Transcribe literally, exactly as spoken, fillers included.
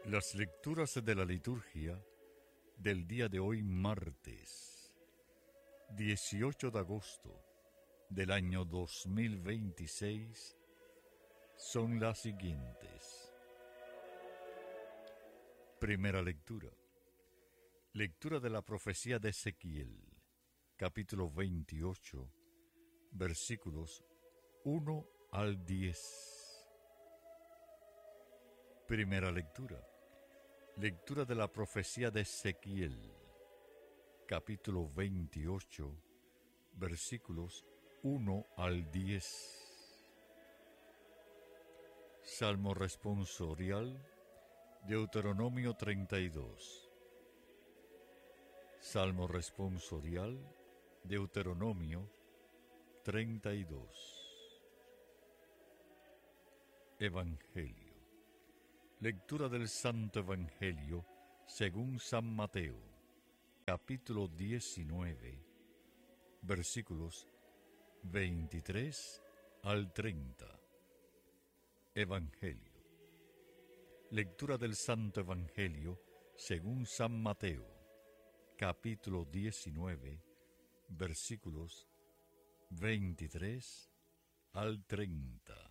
Las lecturas de la liturgia del día de hoy, martes dieciocho de agosto del año dos mil veintiséis, son las siguientes. Primera lectura. Lectura de la profecía de Ezequiel, capítulo veintiocho, versículos uno al diez. Primera lectura. Lectura de la profecía de Ezequiel, capítulo veintiocho, versículos uno al diez. Salmo responsorial, Deuteronomio treinta y dos. Salmo responsorial, Deuteronomio treinta y dos. Evangelio. Lectura del Santo Evangelio según San Mateo, capítulo diecinueve, versículos veintitrés al treinta. Evangelio. Lectura del Santo Evangelio según San Mateo, capítulo diecinueve, versículos veintitrés al treinta.